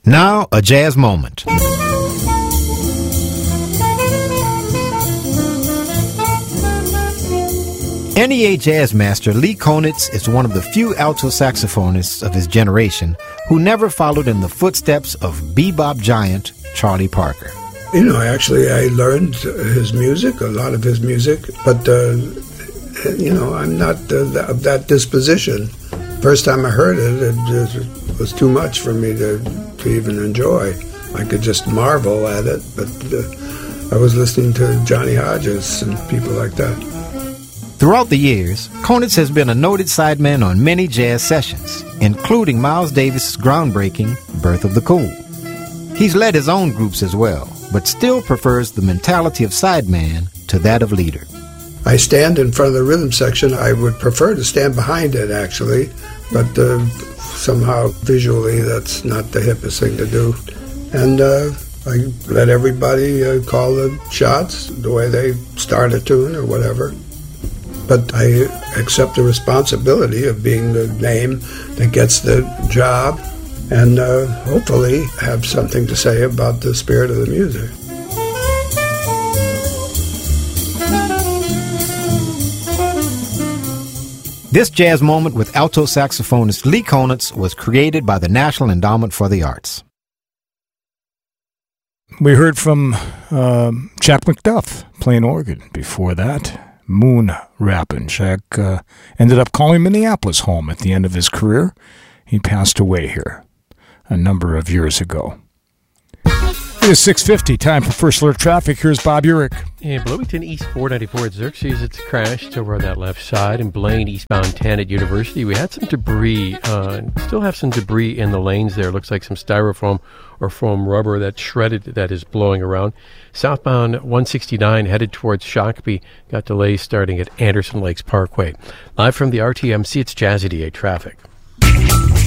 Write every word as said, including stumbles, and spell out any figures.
Now, a jazz moment. N E A jazz master Lee Konitz is one of the few alto saxophonists of his generation who never followed in the footsteps of bebop giant Charlie Parker. You know, actually, I learned his music, a lot of his music, but, uh, you know, I'm not uh, of that disposition. First time I heard it, it just was too much for me to, to even enjoy. I could just marvel at it, but uh, I was listening to Johnny Hodges and people like that. Throughout the years, Konitz has been a noted sideman on many jazz sessions, including Miles Davis' groundbreaking Birth of the Cool. He's led his own groups as well, but still prefers the mentality of sideman to that of leader. I stand in front of the rhythm section. I would prefer to stand behind it, actually, but uh, somehow visually that's not the hippest thing to do. And uh, I let everybody uh, call the shots the way they start a tune or whatever. But I accept the responsibility of being the name that gets the job and uh, hopefully have something to say about the spirit of the music. This jazz moment with alto saxophonist Lee Konitz was created by the National Endowment for the Arts. We heard from uh, Jack McDuff playing organ. Before that, Moon rapping. Jack uh, ended up calling Minneapolis home at the end of his career. He passed away here a number of years ago. It is six fifty, time for First Alert Traffic. Here's Bob Urich. In Bloomington East four ninety-four at Xerxes, it's crashed over on that left side. In Blaine, eastbound ten at University, we had some debris. Uh, still have some debris in the lanes there. Looks like some styrofoam or foam rubber that's shredded that is blowing around. Southbound one sixty-nine headed towards Shakopee. Got delays starting at Anderson Lakes Parkway. Live from the R T M C, it's Jazzy D A Traffic.